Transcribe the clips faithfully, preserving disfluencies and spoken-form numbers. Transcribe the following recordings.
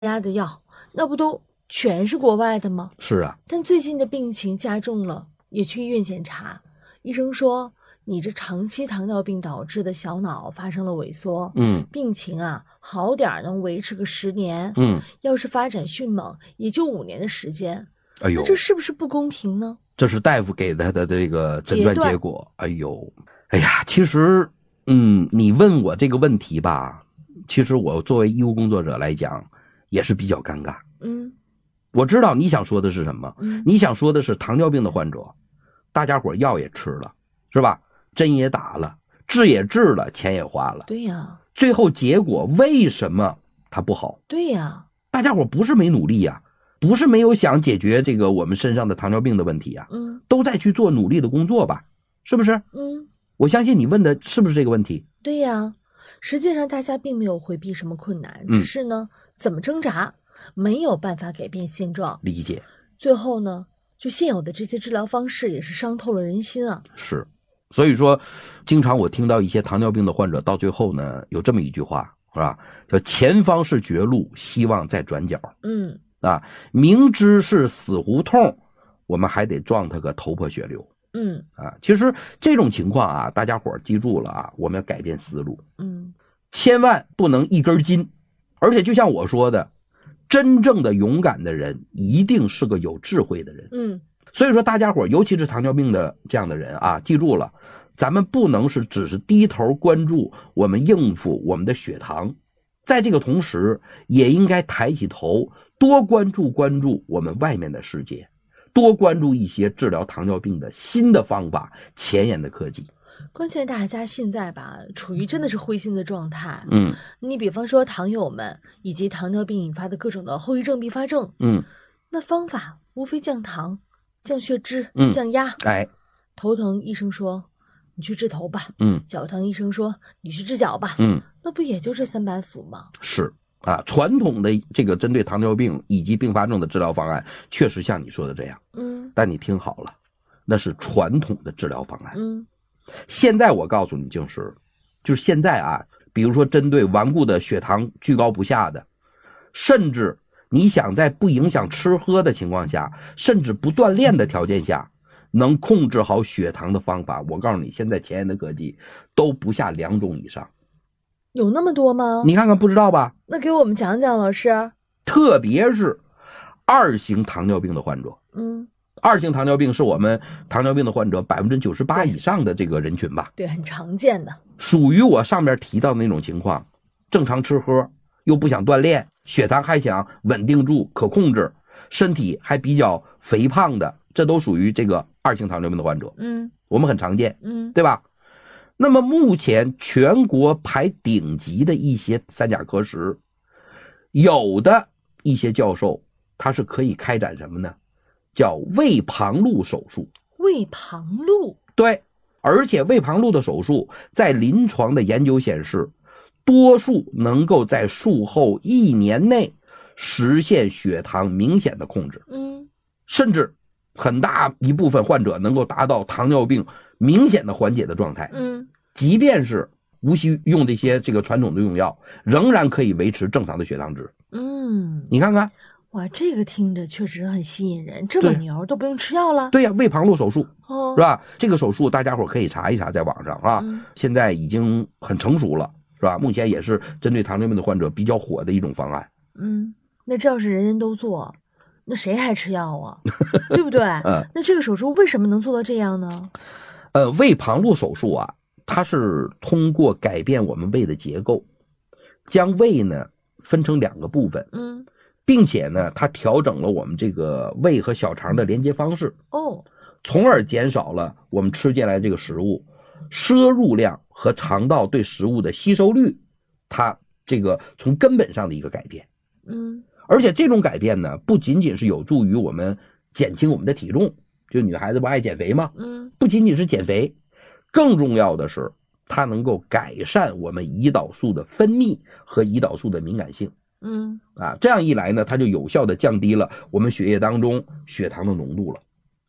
压的药，那不都全是国外的吗？ 是啊， 但最近的病情加重了，也去医院检查，医生说你这长期糖尿病导致的小脑发生了萎缩， 嗯， 病情啊好点能维持个十年， 嗯， 要是发展迅猛，也就五年的时间。 哎呦， 那这是不是不公平呢？ 这是大夫给他的这个诊断结果。哎呦，哎呀，其实，嗯，你问我这个问题吧，其实我作为医务工作者来讲，也是比较尴尬。 嗯， 我知道你想说的是什么， 嗯， 你想说的是糖尿病的患者，大家伙药也吃了，是吧？针也打了，治也治了，钱也花了。 对呀， 最后结果为什么它不好？ 对呀， 大家伙不是没努力呀，不是没有想解决这个我们身上的糖尿病的问题呀， 嗯， 都在去做努力的工作吧，是不是？ 嗯， 我相信你问的是不是这个问题？ 对呀。实际上大家并没有回避什么困难， 嗯只是呢怎么挣扎，没有办法改变现状。 理解， 最后呢，就现有的这些治疗方式也是伤透了人心啊。 是。所以说，经常我听到一些糖尿病的患者到最后呢，有这么一句话，是吧？叫前方是绝路，希望在转角。 嗯， 啊，明知是死胡同，我们还得撞他个头破血流。 嗯， 啊，其实这种情况啊，大家伙记住了啊，我们要改变思路， 嗯， 千万不能一根筋。而且就像我说的，真正的勇敢的人一定是个有智慧的人。 嗯， 所以说大家伙，尤其是糖尿病的这样的人啊，记住了，咱们不能是只是低头关注我们应付我们的血糖，在这个同时也应该抬起头，多关注关注我们外面的世界，多关注一些治疗糖尿病的新的方法，前沿的科技。 关键大家现在吧，处于真的是灰心的状态。 嗯， 你比方说糖友们以及糖尿病引发的各种的后遗症并发症， 嗯， 那方法无非降糖、降血脂、 嗯降压。 哎， 头疼医生说你去治头吧， 嗯， 脚疼医生说你去治脚吧， 嗯， 那不也就这三板斧吗？ 是啊，传统的这个针对糖尿病以及并发症的治疗方案，确实像你说的这样。 嗯， 但你听好了，那是传统的治疗方案。 嗯， 现在我告诉你，静时，就是现在啊，比如说针对顽固的血糖居高不下的，甚至你想在不影响吃喝的情况下，甚至不锻炼的条件下，能控制好血糖的方法，我告诉你，现在前沿的科技都不下两种以上。 有那么多吗？ 你看看不知道吧？ 那给我们讲讲，老师。 特别是二型糖尿病的患者， 嗯， 二型糖尿病是我们糖尿病的患者百分之九十八以上的这个人群吧？ 对，很常见的， 属于我上面提到的那种情况，正常吃喝，又不想锻炼，血糖还想稳定住可控制，身体还比较肥胖的，这都属于这个二型糖尿病的患者。 嗯， 我们很常见， 嗯， 对吧？那么目前全国排顶级的一些三甲科室，有的一些教授他是可以开展什么呢？叫胃旁路手术。 胃旁路， 对，而且胃旁路的手术在临床的研究显示，多数能够在术后一年内实现血糖明显的控制。 嗯， 甚至很大一部分患者能够达到糖尿病明显的缓解的状态。 嗯， 即便是无需用这些这个传统的用药，仍然可以维持正常的血糖值。 嗯， 你看看， 哇，这个听着确实很吸引人，这么牛都不用吃药了？ 对呀，胃旁路手术， 哦， 是吧？这个手术大家伙可以查一查，在网上啊， 嗯， 现在已经很成熟了，是吧？目前也是针对糖尿病的患者比较火的一种方案。 嗯，那这要是人人都做，那谁还吃药啊？对不对？ 嗯， 那这个手术为什么能做到这样呢？ 呃，胃旁路手术啊，它是通过改变我们胃的结构，将胃呢分成两个部分， 嗯， 并且呢，它调整了我们这个胃和小肠的连接方式， 哦， 从而减少了我们吃进来这个食物摄入量和肠道对食物的吸收率，它这个从根本上的一个改变。 嗯， 而且这种改变呢，不仅仅是有助于我们减轻我们的体重，就女孩子不爱减肥吗？ 嗯， 不仅仅是减肥，更重要的是它能够改善我们胰岛素的分泌和胰岛素的敏感性。 嗯， 啊，这样一来呢，它就有效的降低了我们血液当中血糖的浓度了。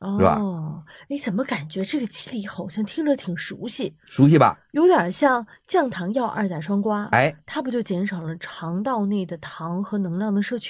是吧？ 哦，哎，怎么感觉这个机理好像听着挺熟悉？ 熟悉吧？ 有点像降糖药二甲双胍， 哎， 它不就减少了肠道内的糖和能量的摄取